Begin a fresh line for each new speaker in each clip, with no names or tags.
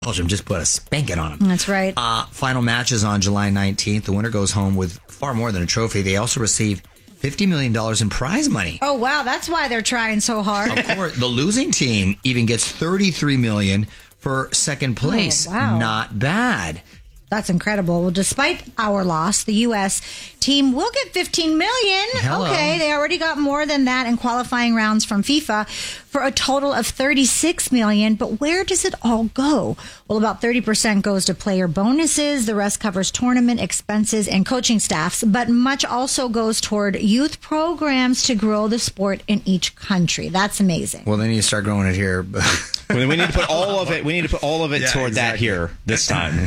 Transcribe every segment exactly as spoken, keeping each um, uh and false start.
Belgium just put a spanking on them.
That's right.
Uh, final match is on July nineteenth. The winner goes home with far more than a trophy. They also receive fifty million dollars in prize money.
Oh, wow. That's why they're trying so hard.
Of course, the losing team even gets thirty-three million dollars for second place.
Oh, wow.
Not bad.
That's incredible. Well, despite our loss, the U S team will get fifteen million dollars.
Hello.
Okay, they already got more than that in qualifying rounds from FIFA for a total of thirty-six million dollars. But where does it all go? Well, about thirty percent goes to player bonuses. The rest covers tournament expenses and coaching staffs. But much also goes toward youth programs to grow the sport in each country. That's amazing.
Well, they need to start growing it here. But
we need to put all of it. We need to put all of it
Yeah,
toward
exactly.
that here this time.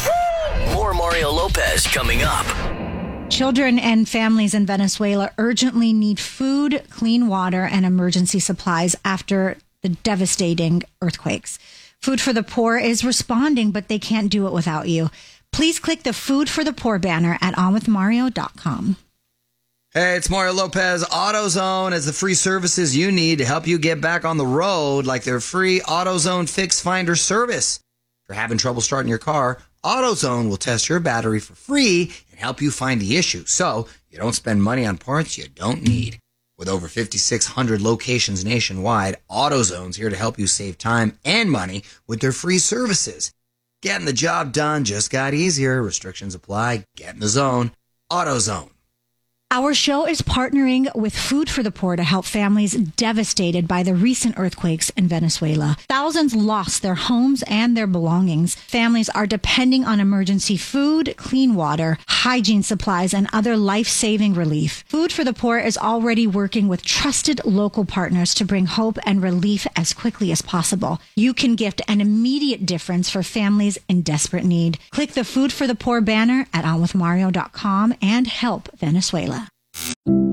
More Mario Lopez coming up.
Children and families in Venezuela urgently need food, clean water, and emergency supplies after the devastating earthquakes. Food for the Poor is responding, but they can't do it without you. Please click the Food for the Poor banner at on with mario dot com.
Hey, it's Mario Lopez. AutoZone has the free services you need to help you get back on the road, like their free AutoZone Fix Finder service. If you're having trouble starting your car, AutoZone will test your battery for free and help you find the issue, so you don't spend money on parts you don't need. With over fifty-six hundred locations nationwide, AutoZone's here to help you save time and money with their free services. Getting the job done just got easier. Restrictions apply. Get in the zone. AutoZone.
Our show is partnering with Food for the Poor to help families devastated by the recent earthquakes in Venezuela. Thousands lost their homes and their belongings. Families are depending on emergency food, clean water, hygiene supplies, and other life-saving relief. Food for the Poor is already working with trusted local partners to bring hope and relief as quickly as possible. You can gift an immediate difference for families in desperate need. Click the Food for the Poor banner at on with mario dot com and help Venezuela.